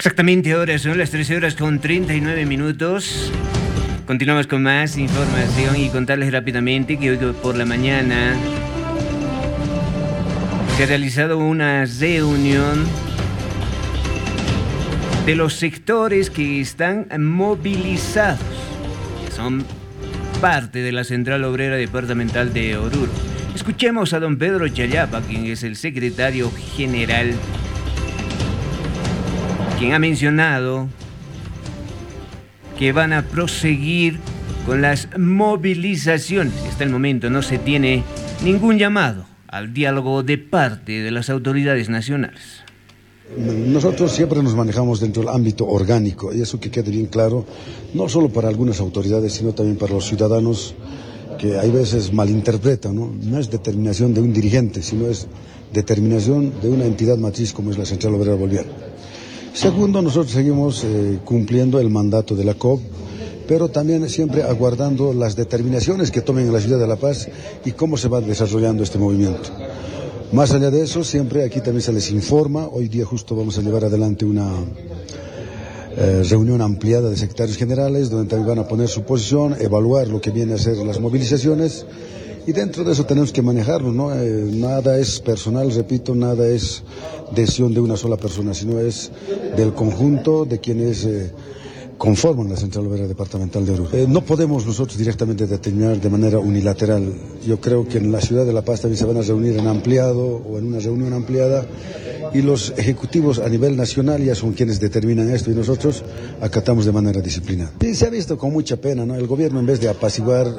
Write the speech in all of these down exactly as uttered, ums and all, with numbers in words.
Exactamente, ahora son las trece horas con treinta y nueve minutos. Continuamos con más información y contarles rápidamente que hoy por la mañana se ha realizado una reunión de los sectores que están movilizados, que son parte de la Central Obrera Departamental de Oruro. Escuchemos a don Pedro Chayapa, quien es el secretario general, quien ha mencionado que van a proseguir con las movilizaciones. Hasta el momento no se tiene ningún llamado al diálogo de parte de las autoridades nacionales. Nosotros siempre nos manejamos dentro del ámbito orgánico, y eso que quede bien claro, no solo para algunas autoridades, sino también para los ciudadanos, que hay veces malinterpretan, ¿no? No es determinación de un dirigente, sino es determinación de una entidad matriz como es la Central Obrera Boliviana. Segundo, nosotros seguimos eh, cumpliendo el mandato de la C O B, pero también siempre aguardando las determinaciones que tomen en la ciudad de La Paz y cómo se va desarrollando este movimiento. Más allá de eso, siempre aquí también se les informa. Hoy día justo vamos a llevar adelante una eh, reunión ampliada de secretarios generales, donde también van a poner su posición, evaluar lo que viene a ser las movilizaciones, y dentro de eso tenemos que manejarlo, ¿no? Eh, nada es personal, repito, nada es decisión de una sola persona, sino es del conjunto de quienes eh, conforman la Central Obrera Departamental de Oruro. Eh, no podemos nosotros directamente determinar de manera unilateral. Yo creo que en la ciudad de La Paz también se van a reunir en ampliado o en una reunión ampliada, y los ejecutivos a nivel nacional ya son quienes determinan esto, y nosotros acatamos de manera disciplinada. Sí, se ha visto con mucha pena, ¿no? El gobierno, en vez de apaciguar,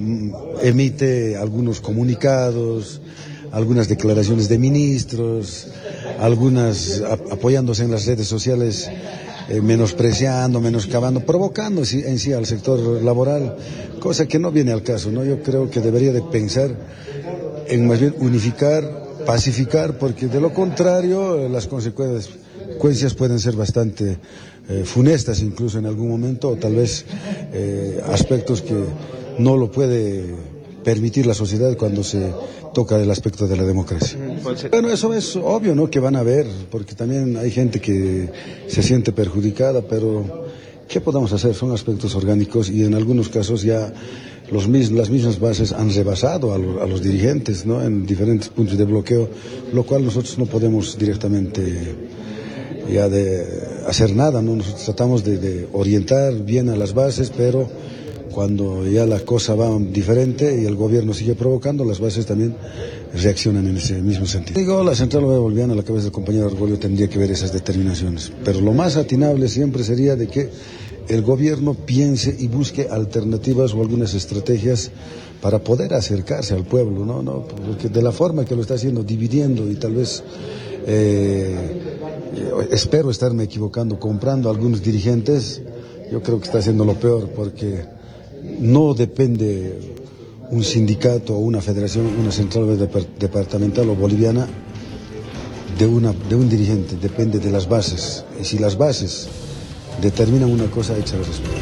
emite algunos comunicados, algunas declaraciones de ministros, algunas apoyándose en las redes sociales, eh, menospreciando, menoscabando, provocando en sí al sector laboral, cosa que no viene al caso, ¿no? Yo creo que debería de pensar en más bien unificar, pacificar, porque de lo contrario las consecuencias pueden ser bastante eh, funestas, incluso en algún momento, o tal vez eh, aspectos que no lo puede permitir la sociedad cuando se toca el aspecto de la democracia. Bueno, eso es obvio, ¿no? Que van a ver, porque también hay gente que se siente perjudicada, pero ¿qué podemos hacer? Son aspectos orgánicos, y en algunos casos ya los mis, las mismas bases han rebasado a, lo, a los dirigentes, ¿no? En diferentes puntos de bloqueo, lo cual nosotros no podemos directamente ya de hacer nada, ¿no? Nosotros tratamos de, de orientar bien a las bases, pero cuando ya la cosa va diferente y el gobierno sigue provocando, las bases también reaccionan en ese mismo sentido. Digo, la Central Obrera Boliviana, a la cabeza del compañero Argolio, tendría que ver esas determinaciones, pero lo más atinable siempre sería de que el gobierno piense y busque alternativas o algunas estrategias para poder acercarse al pueblo, ¿no? No, porque de la forma que lo está haciendo, dividiendo y tal vez, eh, espero estarme equivocando, comprando a algunos dirigentes, yo creo que está haciendo lo peor, porque no depende un sindicato o una federación, una central departamental o boliviana de, una, de un dirigente, depende de las bases, y si las bases determinan una cosa, hay que respetar.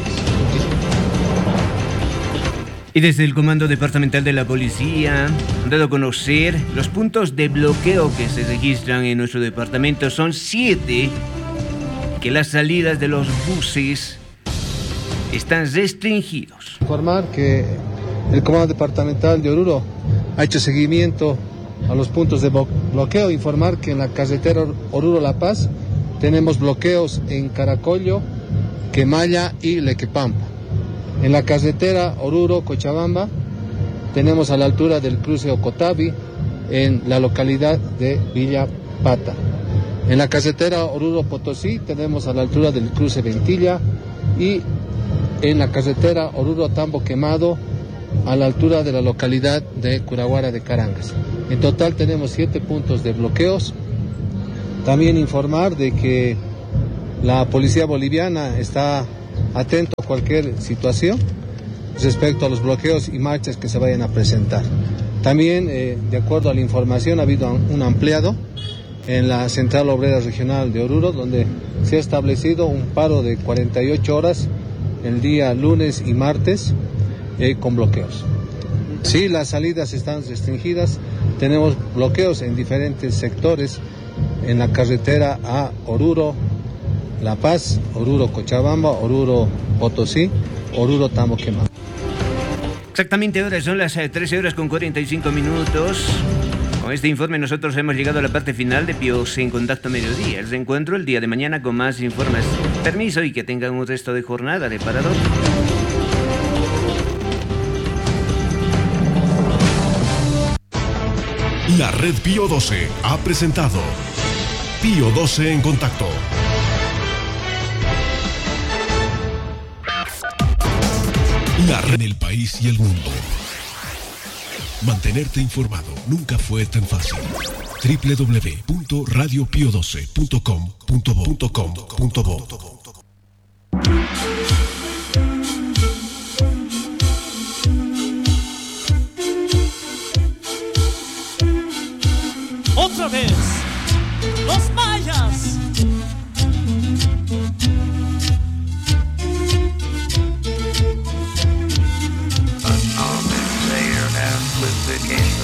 Y desde el Comando Departamental de la Policía han dado a conocer los puntos de bloqueo que se registran en nuestro departamento. Son siete, que las salidas de los buses están restringidos. Informar que el Comando Departamental de Oruro ha hecho seguimiento a los puntos de bloqueo. Informar que en la carretera Oruro-La Paz tenemos bloqueos en Caracollo, Quemaya y Lequepampa. En la carretera Oruro-Cochabamba tenemos a la altura del cruce Ocotavi, en la localidad de Villa Pata. En la carretera Oruro-Potosí tenemos a la altura del cruce Ventilla, y en la carretera Oruro-Tambo Quemado a la altura de la localidad de Curaguara de Carangas. En total tenemos siete puntos de bloqueos. También informar de que la policía boliviana está atento a cualquier situación respecto a los bloqueos y marchas que se vayan a presentar. También, eh, de acuerdo a la información, ha habido un ampliado en la Central Obrera Regional de Oruro, donde se ha establecido un paro de cuarenta y ocho horas el día lunes y martes eh, con bloqueos. Sí, las salidas están restringidas, tenemos bloqueos en diferentes sectores, en la carretera a Oruro, La Paz, Oruro Cochabamba, Oruro Potosí, Oruro Tamboquema. Exactamente, ahora son las eh, trece horas con cuarenta y cinco minutos. Con este informe nosotros hemos llegado a la parte final de Píos en Contacto Mediodía. El reencuentro el día de mañana con más informes. Permiso y que tengan un resto de jornada reparador. La red Pío doce ha presentado Pío doce en Contacto. La red en el país y el mundo. Mantenerte informado nunca fue tan fácil. doble u doble u doble u punto radio pío doce punto com punto bo. Otra vez.